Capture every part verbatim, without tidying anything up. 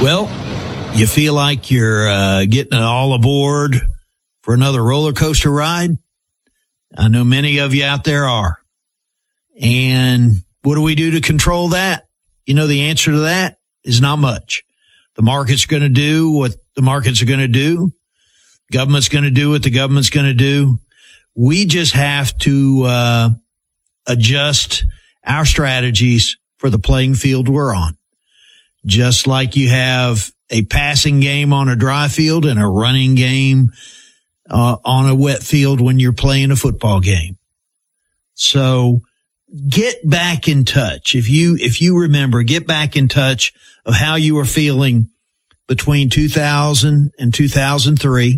Well, you feel like you're uh, getting all aboard for another roller coaster ride? I know many of you out there are. And what do we do to control that? You know, the answer to that is not much. The market's going to do what the markets are going to do. Government's going to do what the government's going to do. We just have to uh adjust our strategies for the playing field we're on. Just like you have a passing game on a dry field and a running game uh, on a wet field when you're playing a football game. So get back in touch. If you, if you remember, get back in touch of how you were feeling between two thousand and two thousand three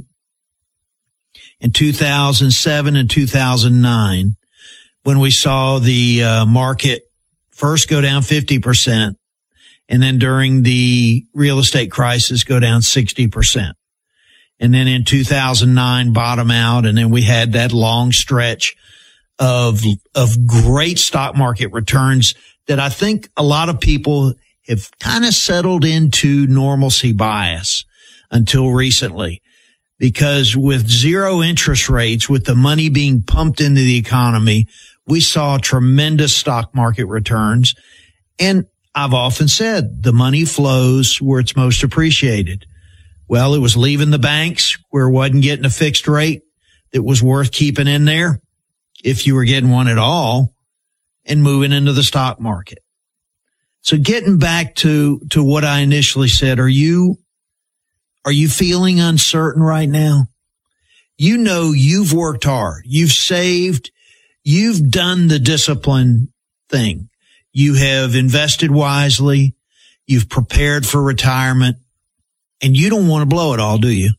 and two thousand seven and two thousand nine when we saw the uh, market first go down fifty percent and then during the real estate crisis go down sixty percent. And then in two thousand nine bottom out, and then we had that long stretch of of great stock market returns that I think a lot of people have kind of settled into normalcy bias until recently. Because with zero interest rates, with the money being pumped into the economy, we saw tremendous stock market returns. And I've often said the money flows where it's most appreciated. Well, it was leaving the banks where it wasn't getting a fixed rate that was worth keeping in there, if you were getting one at all, and moving into the stock market. So getting back to, to what I initially said, are you, are you feeling uncertain right now? You know, you've worked hard. You've saved. You've done the discipline thing. You have invested wisely. You've prepared for retirement, and you don't want to blow it all, do you?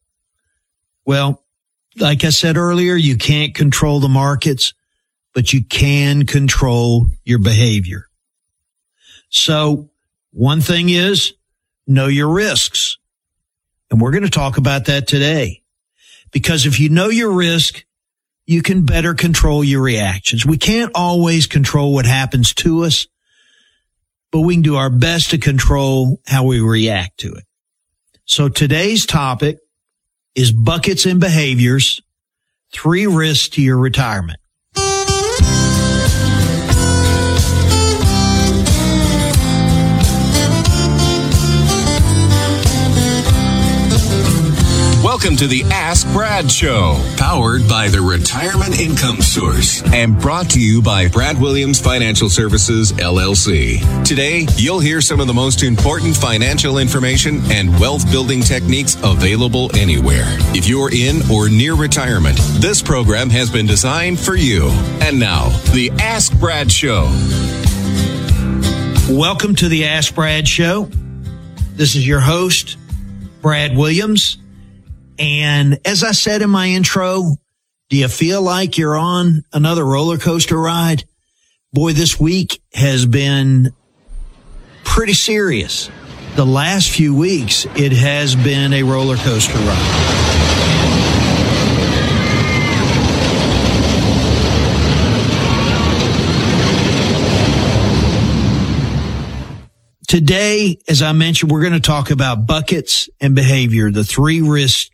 Well, like I said earlier, you can't control the markets, but you can control your behavior. So one thing is know your risks. And we're going to talk about that today, because if you know your risk, you can better control your reactions. We can't always control what happens to us, but we can do our best to control how we react to it. So today's topic is buckets and behaviors, three risks to your retirement. Welcome to the Ask Brad Show, powered by the Retirement Income Source and brought to you by Brad Williams Financial Services, L L C. Today, you'll hear some of the most important financial information and wealth building techniques available anywhere. If you're in or near retirement, this program has been designed for you. And now, the Ask Brad Show. Welcome to the Ask Brad Show. This is your host, Brad Williams. And as I said in my intro, do you feel like you're on another roller coaster ride? Boy, this week has been pretty serious. The last few weeks, it has been a roller coaster ride. Today, as I mentioned, we're going to talk about buckets and behavior, the three risks